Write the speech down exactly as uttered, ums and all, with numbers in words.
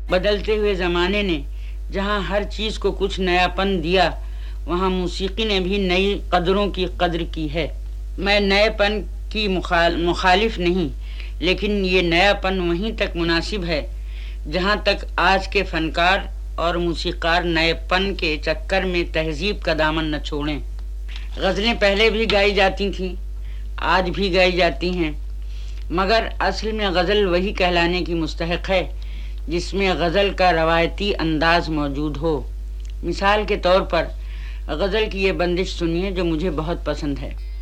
बदलते हुए ज़माने ने जहाँ हर चीज़ को कुछ नयापन दिया, वहाँ मौसीकी ने भी नई कदरों की कद्र की है। मैं नएपन की मुखाल मुखालिफ नहीं, लेकिन ये नयापन वहीं तक मुनासिब है जहाँ तक आज के फनकार और मूसीकार नएपन के चक्कर में तहजीब का दामन न छोड़ें। गज़लें पहले भी गाई जाती थीं, आज भी गाई जाती हैं, मगर असल में गज़ल वही कहलाने की मुस्तहक़ है जिसमें गज़ल का रवायती अंदाज मौजूद हो। मिसाल के तौर पर गज़ल की ये बंदिश सुनिए जो मुझे बहुत पसंद है।